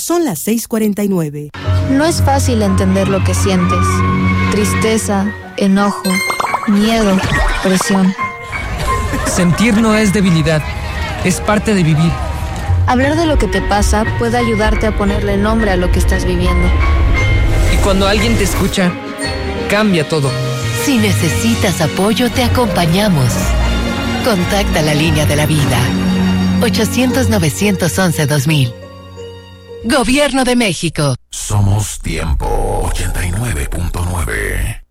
Son las 6:49. No es fácil entender lo que sientes. Tristeza, enojo, miedo, presión. Sentir no es debilidad, es parte de vivir. Hablar de lo que te pasa puede ayudarte a ponerle nombre a lo que estás viviendo. Y cuando alguien te escucha, cambia todo. Si necesitas apoyo, te acompañamos. Contacta la línea de la vida. 800-911-2000. Gobierno de México. Somos Tiempo 89.9.